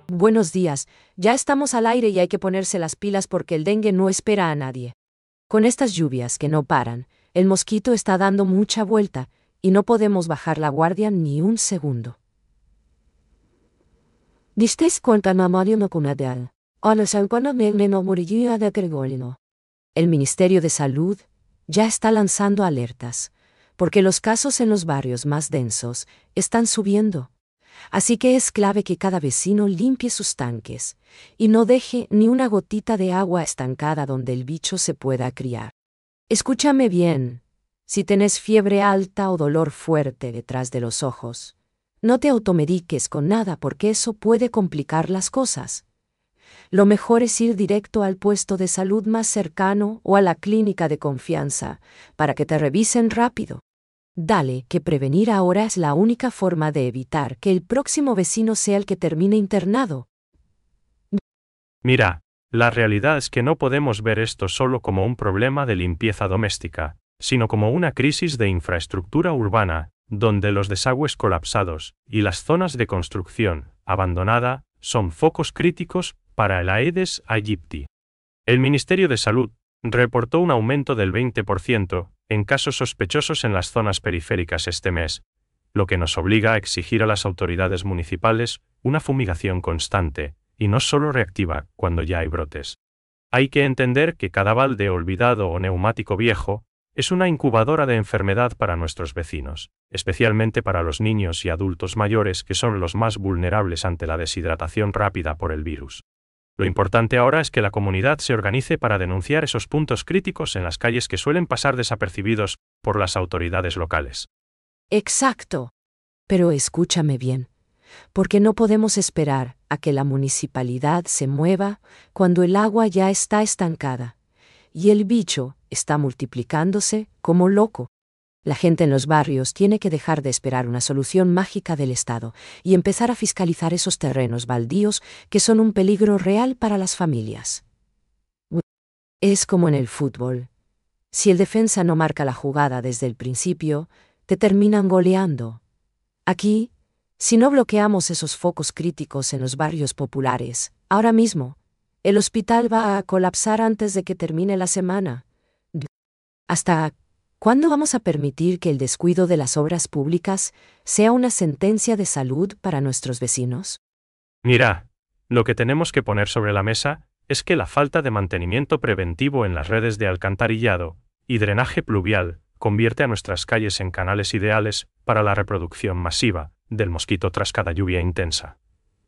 Buenos días, ya estamos al aire y hay que ponerse las pilas porque el dengue no espera a nadie. Con estas lluvias que no paran, el mosquito está dando mucha vuelta y no podemos bajar la guardia ni un segundo. ¿Disteis cuenta mamario no cunadial? El Ministerio de Salud ya está lanzando alertas, porque los casos en los barrios más densos están subiendo. Así que es clave que cada vecino limpie sus tanques y no deje ni una gotita de agua estancada donde el bicho se pueda criar. Escúchame bien, si tenés fiebre alta o dolor fuerte detrás de los ojos, no te automediques con nada porque eso puede complicar las cosas. Lo mejor es ir directo al puesto de salud más cercano o a la clínica de confianza para que te revisen rápido. Dale, que prevenir ahora es la única forma de evitar que el próximo vecino sea el que termine internado. Mira, la realidad es que no podemos ver esto solo como un problema de limpieza doméstica, sino como una crisis de infraestructura urbana, donde los desagües colapsados y las zonas de construcción abandonada son focos críticos para el Aedes aegypti. El Ministerio de Salud reportó un aumento del 20% en casos sospechosos en las zonas periféricas este mes, lo que nos obliga a exigir a las autoridades municipales una fumigación constante, y no solo reactiva cuando ya hay brotes. Hay que entender que cada balde olvidado o neumático viejo es una incubadora de enfermedad para nuestros vecinos, especialmente para los niños y adultos mayores que son los más vulnerables ante la deshidratación rápida por el virus. Lo importante ahora es que la comunidad se organice para denunciar esos puntos críticos en las calles que suelen pasar desapercibidos por las autoridades locales. Exacto. Pero escúchame bien, porque no podemos esperar a que la municipalidad se mueva cuando el agua ya está estancada y el bicho está multiplicándose como loco. La gente en los barrios tiene que dejar de esperar una solución mágica del Estado y empezar a fiscalizar esos terrenos baldíos que son un peligro real para las familias. Es como en el fútbol. Si el defensa no marca la jugada desde el principio, te terminan goleando. Aquí, si no bloqueamos esos focos críticos en los barrios populares, ahora mismo, el hospital va a colapsar antes de que termine la semana. ¿Hasta cuándo vamos a permitir que el descuido de las obras públicas sea una sentencia de salud para nuestros vecinos? Mira, lo que tenemos que poner sobre la mesa es que la falta de mantenimiento preventivo en las redes de alcantarillado y drenaje pluvial convierte a nuestras calles en canales ideales para la reproducción masiva del mosquito tras cada lluvia intensa.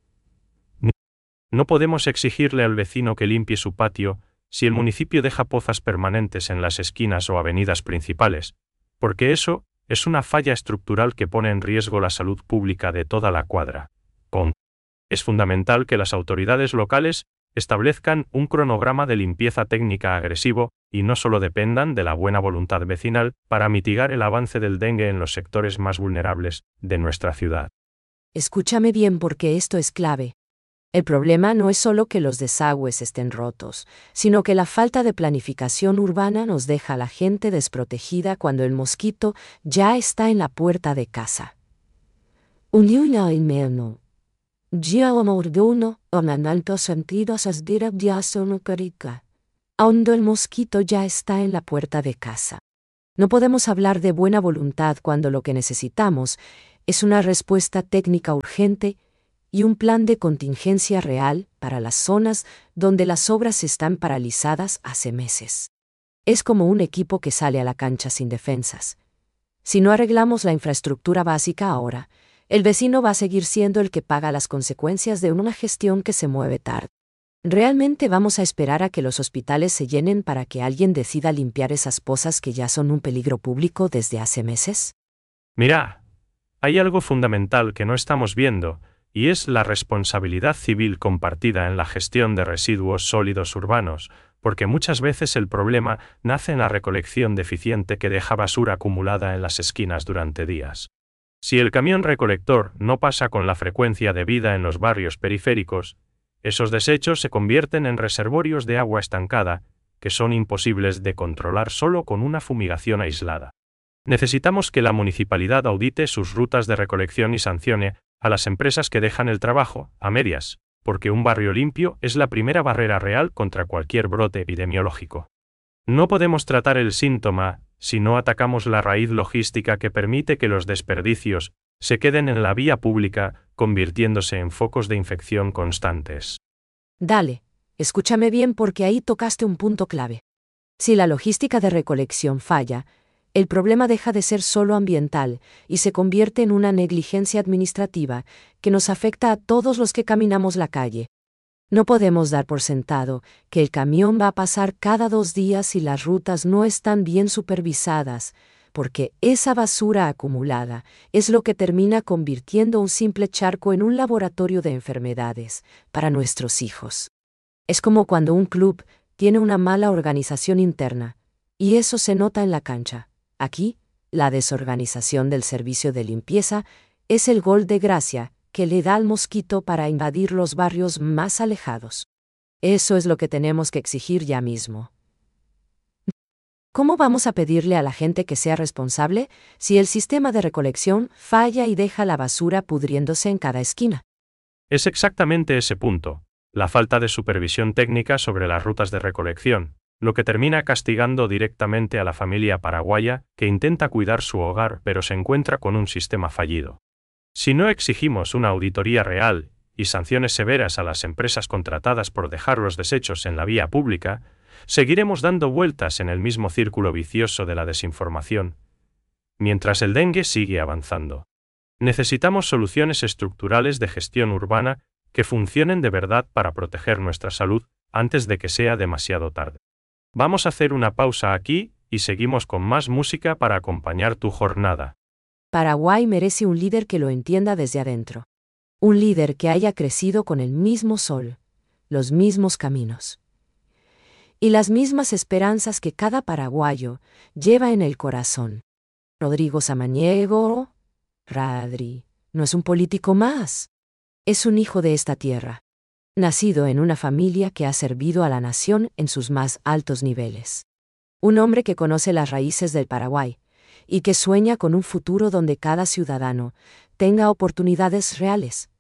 No podemos exigirle al vecino que limpie su patio si el municipio deja pozas permanentes en las esquinas o avenidas principales, porque eso es una falla estructural que pone en riesgo la salud pública de toda la cuadra. Es fundamental que las autoridades locales establezcan un cronograma de limpieza técnica agresivo y no solo dependan de la buena voluntad vecinal para mitigar el avance del dengue en los sectores más vulnerables de nuestra ciudad. Escúchame bien porque esto es clave. El problema no es solo que los desagües estén rotos, sino que la falta de planificación urbana nos deja a la gente desprotegida cuando el mosquito ya está en la puerta de casa. Cuando el mosquito ya está en la puerta de casa. No podemos hablar de buena voluntad cuando lo que necesitamos es una respuesta técnica urgente y un plan de contingencia real para las zonas donde las obras están paralizadas hace meses. Es como un equipo que sale a la cancha sin defensas. Si no arreglamos la infraestructura básica ahora, el vecino va a seguir siendo el que paga las consecuencias de una gestión que se mueve tarde. ¿Realmente vamos a esperar a que los hospitales se llenen para que alguien decida limpiar esas pozas que ya son un peligro público desde hace meses? Mira, hay algo fundamental que no estamos viendo, y es la responsabilidad civil compartida en la gestión de residuos sólidos urbanos, porque muchas veces el problema nace en la recolección deficiente que deja basura acumulada en las esquinas durante días. Si el camión recolector no pasa con la frecuencia debida en los barrios periféricos, esos desechos se convierten en reservorios de agua estancada, que son imposibles de controlar solo con una fumigación aislada. Necesitamos que la municipalidad audite sus rutas de recolección y sancione a las empresas que dejan el trabajo a medias, porque un barrio limpio es la primera barrera real contra cualquier brote epidemiológico. No podemos tratar el síntoma si no atacamos la raíz logística que permite que los desperdicios se queden en la vía pública, convirtiéndose en focos de infección constantes. Dale, escúchame bien porque ahí tocaste un punto clave. Si la logística de recolección falla, el problema deja de ser solo ambiental y se convierte en una negligencia administrativa que nos afecta a todos los que caminamos la calle. No podemos dar por sentado que el camión va a pasar cada 2 días si las rutas no están bien supervisadas, porque esa basura acumulada es lo que termina convirtiendo un simple charco en un laboratorio de enfermedades para nuestros hijos. Es como cuando un club tiene una mala organización interna, y eso se nota en la cancha. Aquí, la desorganización del servicio de limpieza es el gol de gracia que le da al mosquito para invadir los barrios más alejados. Eso es lo que tenemos que exigir ya mismo. ¿Cómo vamos a pedirle a la gente que sea responsable si el sistema de recolección falla y deja la basura pudriéndose en cada esquina? Es exactamente ese punto, la falta de supervisión técnica sobre las rutas de recolección, lo que termina castigando directamente a la familia paraguaya que intenta cuidar su hogar pero se encuentra con un sistema fallido. Si no exigimos una auditoría real y sanciones severas a las empresas contratadas por dejar los desechos en la vía pública, seguiremos dando vueltas en el mismo círculo vicioso de la desinformación, mientras el dengue sigue avanzando. Necesitamos soluciones estructurales de gestión urbana que funcionen de verdad para proteger nuestra salud antes de que sea demasiado tarde. Vamos a hacer una pausa aquí y seguimos con más música para acompañar tu jornada. Paraguay merece un líder que lo entienda desde adentro. Un líder que haya crecido con el mismo sol, los mismos caminos y las mismas esperanzas que cada paraguayo lleva en el corazón. Rodrigo Samaniego, Radri, no es un político más. Es un hijo de esta tierra, nacido en una familia que ha servido a la nación en sus más altos niveles. Un hombre que conoce las raíces del Paraguay y que sueña con un futuro donde cada ciudadano tenga oportunidades reales.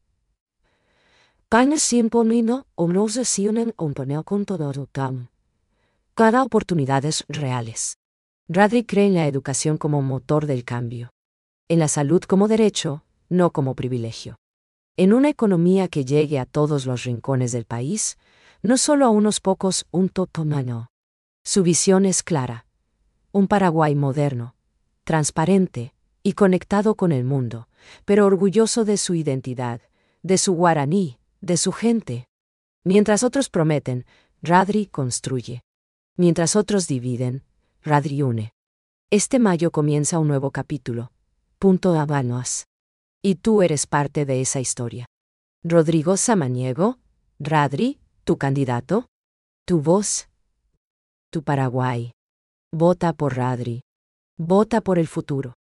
Cada oportunidades reales. Radri cree en la educación como motor del cambio, en la salud como derecho, no como privilegio. En una economía que llegue a todos los rincones del país, no solo a unos pocos, un totomano. Su visión es clara. Un Paraguay moderno, transparente y conectado con el mundo, pero orgulloso de su identidad, de su guaraní, de su gente. Mientras otros prometen, Radri construye. Mientras otros dividen, Radri une. Este mayo comienza un nuevo capítulo. Punto Habanos. Y tú eres parte de esa historia. Rodrigo Samaniego, Radri, tu candidato, tu voz, tu Paraguay. Vota por Radri. Vota por el futuro.